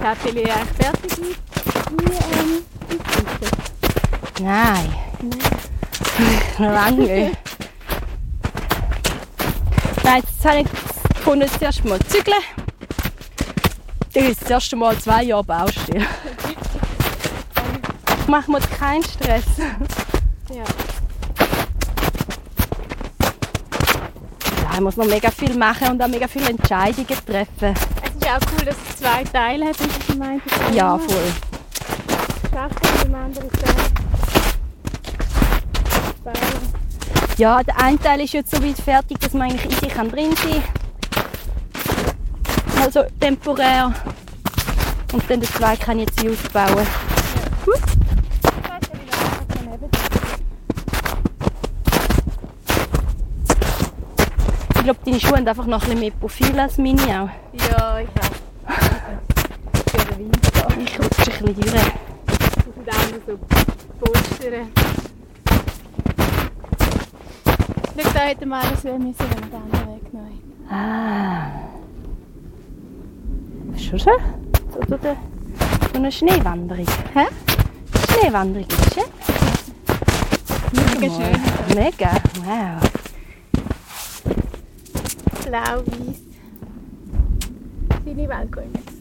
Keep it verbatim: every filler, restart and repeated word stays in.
Herteli eigentlich fertig mit ähm, Nein. Nein. Lange. Nein, jetzt habe ich gefunden, jetzt erst mal zügeln. Dann ist das erste Mal zwei Jahre Baustelle. Machen wir keinen Stress. Ja. Ja, ich muss noch mega viel machen und auch mega viele Entscheidungen treffen. Es ist auch cool, dass es zwei Teile hat, wie du gemeint hast. Ja, voll. Schafft es im anderen Teil. Ja, der eine Teil ist jetzt so weit fertig, dass man eigentlich easy kann drin sein kann. Also temporär. Und dann den zweiten kann ich jetzt ausbauen. Ja. Gut. Ich glaube, deine Schuhe haben einfach noch ein bisschen mehr Profil als meine auch. Ja, ich auch. Ich rutsche ein bisschen durch. Das sind auch noch so Poster. Schau, da hätten wir alles müssen, wenn wir den anderen Weg genommen hätten. Ah. Schon schön? So, so, so eine Schneewanderung. Hä? Schneewanderung ist schön. Mega schön. Mega, wow. Blau-weiß. Deine Welt